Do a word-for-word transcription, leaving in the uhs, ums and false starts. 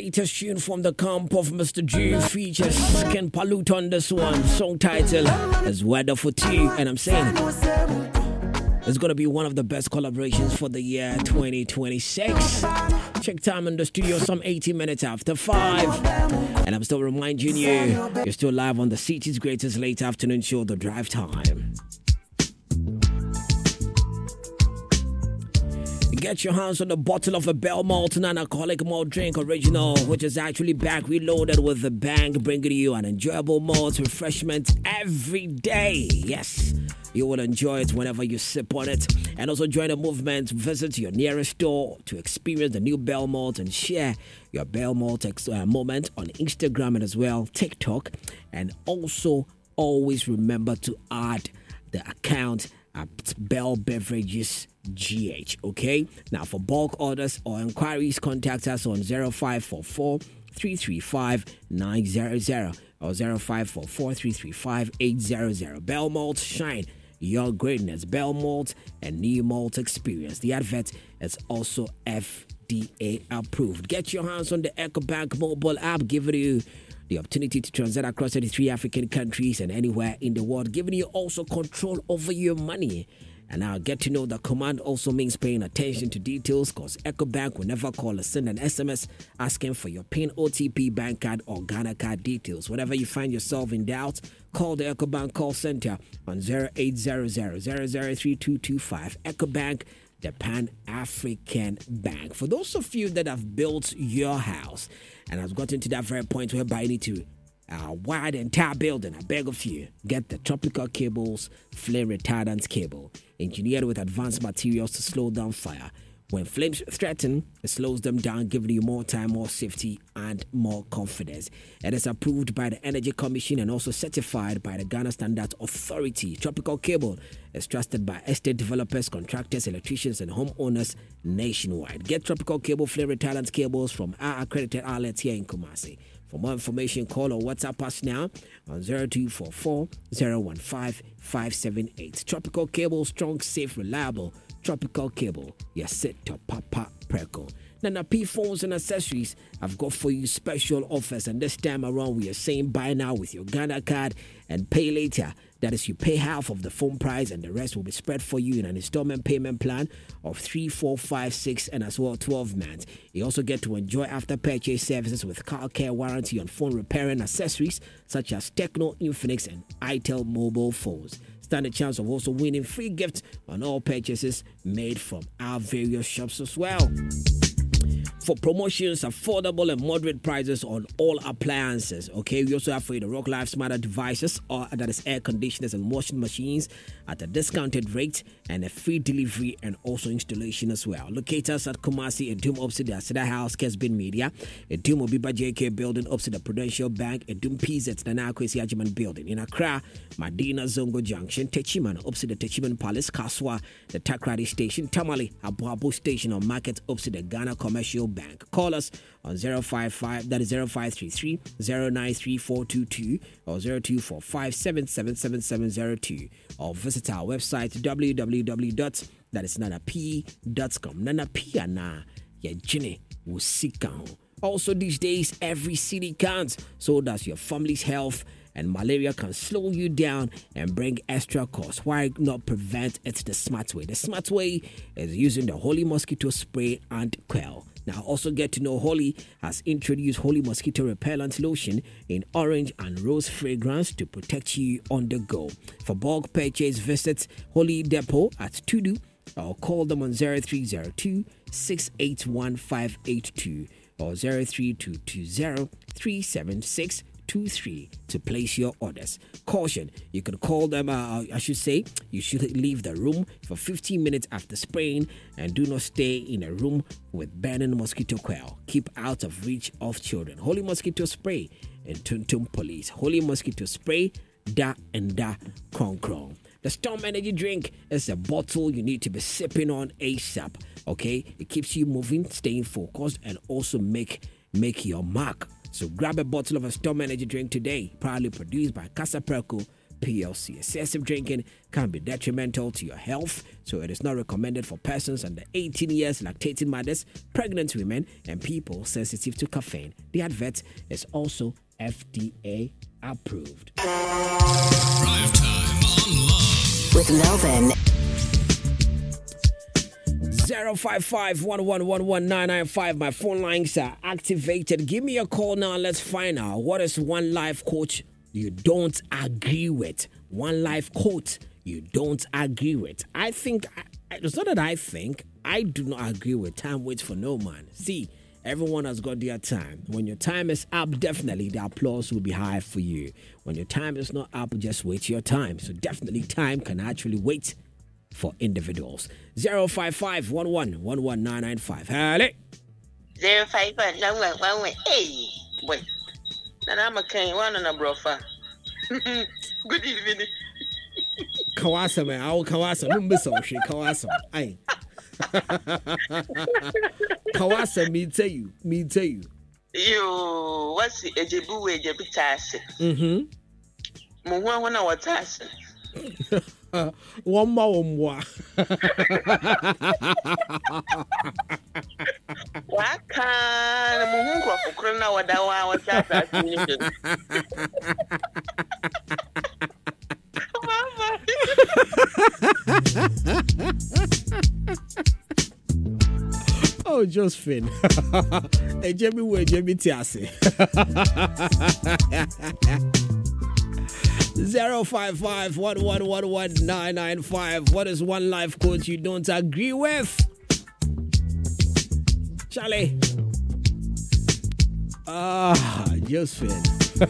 latest tune from the camp of Mister G features Ken Palut on this one. Song title is Weather for Two, and I'm saying it's gonna be one of the best collaborations for the year twenty twenty-six. Check time in the studio, some eighty minutes after five, and I'm still reminding you, you're still live on the city's greatest late afternoon show, The Drive Time. Get your hands on a bottle of a Belmalt non-alcoholic malt drink original, which is actually back reloaded with the bang, bringing you an enjoyable malt refreshment every day. Yes, you will enjoy it whenever you sip on it. And also join the movement. Visit your nearest store to experience the new Belmalt and share your Belmalt ex- uh, moment on Instagram and as well TikTok. And also always remember to add the account at Bell Beverages G H, okay? Now, for bulk orders or inquiries, contact us on zero five four four, three three five, nine zero zero or zero five four four, three three five, eight zero zero. Belmalt, shine your greatness. Belmalt and new malt experience. The advert is also F D A approved. Get your hands on the EcoBank mobile app, giving you the opportunity to transact across thirty-three African countries and anywhere in the world, giving you also control over your money. And now get to know that command also means paying attention to details, because EcoBank will never call or send an S M S asking for your PIN, O T P, bank card, or Ghana card details. Whenever you find yourself in doubt, call the EcoBank call center on zero eight zero zero, zero zero three two two five. EcoBank, the Pan-African Bank. For those of you that have built your house and have gotten to that very point whereby you need to uh, wire the entire building, I beg of you, get the Tropical Cables Flame Retardant Cable, engineered with advanced materials to slow down fire. When flames threaten, it slows them down, giving you more time, more safety, and more confidence. It is approved by the Energy Commission and also certified by the Ghana Standards Authority. Tropical Cable is trusted by estate developers, contractors, electricians, and homeowners nationwide. Get Tropical Cable Flame Retardant Cables from our accredited outlets here in Kumasi. For more information, call or WhatsApp us now on zero two four four, zero one five, five seven eight. Tropical Cable, strong, safe, reliable. Tropical Cable, you're set to Papa Preco. Nana P phones and accessories, I've got for you special offers, and this time around we are saying buy now with your Ghana card and pay later. That is, you pay half of the phone price and the rest will be spread for you in an installment payment plan of three, four, five, six, and as well twelve months. You also get to enjoy after purchase services with car care warranty on phone repair and accessories such as Tecno, Infinix, and Itel mobile phones. Stand a chance of also winning free gifts on all purchases made from our various shops as well. For promotions, affordable and moderate prices on all appliances. Okay, we also have for you the Rock Life Smarter devices, or that is air conditioners and washing machines at a discounted rate and a free delivery and also installation as well. Locate us at Kumasi, Edum opposite the Asida House, Kesbin Media, Edum Obiba J K Building opposite the Prudential Bank, Edum P Z Nana Kwesi Ajiman Building in Accra, Madina Zongo Junction, Techiman opposite the Techiman Palace, Kaswa, the Takrady Station, Tamale, Abuabu Station on Market opposite the Ghana Commercial Bank. Call us on zero five five, that is zero five three three, zero nine three four two two or zero two four five, seven seven seven seven zero two, or visit our website w w w dot that is nana p dot com. Nana P ana ya jine usika. Also these days, every city counts, so does your family's health, and malaria can slow you down and bring extra costs. Why not prevent it the smart way? The smart way is using the Holy Mosquito Spray and Quell. Now, also get to know Holy has introduced Holy Mosquito Repellent Lotion in orange and rose fragrance to protect you on the go. For bulk purchase, visit Holy Depot at Tudu or call them on zero three zero two, six eight one, five eight two or zero three two two zero, three seven six two three to place your orders. Caution, you can call them, uh, I should say, you should leave the room for fifteen minutes after spraying, and do not stay in a room with burning mosquito coil. Keep out of reach of children. Holy Mosquito Spray and Tuntum Police. Holy Mosquito Spray, da and da kron kron. The Storm Energy drink is a bottle you need to be sipping on ASAP, okay? It keeps you moving, staying focused, and also make make your mark. So grab a bottle of a Storm Energy drink today, proudly produced by Casa Perco, P L C. Excessive drinking can be detrimental to your health, so it is not recommended for persons under eighteen years, lactating mothers, pregnant women, and people sensitive to caffeine. The advert is also F D A approved. Drive time on Love with Melvin. zero five five, one one one one, nine nine five. My phone lines are activated. Give me a call now. Let's find out what is one life coach you don't agree with. One life quote you don't agree with. I think, it's not that I think, I do not agree with time waits for no man. See, everyone has got their time. When your time is up, definitely the applause will be high for you. When your time is not up, just wait your time. So definitely time can actually wait for individuals. zero five five, one one one one, nine nine five. Hello. zero five five, one one one one. Hey, boy. And I'm a king, one and a brofa. Good evening. Kawasa, man. I'll Kawasa. Number so she Kawasa. Aye. Kawasa, me tell you. Me tell you. You, what's the Ejebu way, Jebitasi? Mm-hmm. Mwana watasi. One more, one more. Waka, Mungu wa kukrona wadawa watasa. Oh, Josephine. Hey, Jamie, where Jamie Tiasi? zero five five, one one one one, nine nine five. What is one life coach you don't agree with? Charlie. Ah, Josephine.